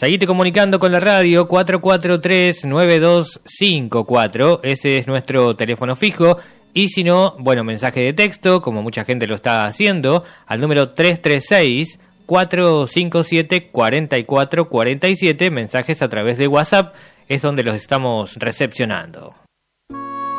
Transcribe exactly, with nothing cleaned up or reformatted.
Seguite comunicando con la radio cuatro cuatro tres, nueve dos cinco cuatro, ese es nuestro teléfono fijo. Y si no, bueno, mensaje de texto, como mucha gente lo está haciendo, al número tres tres seis, cuatro cinco siete, cuatro cuatro cuatro siete, mensajes a través de WhatsApp, es donde los estamos recepcionando.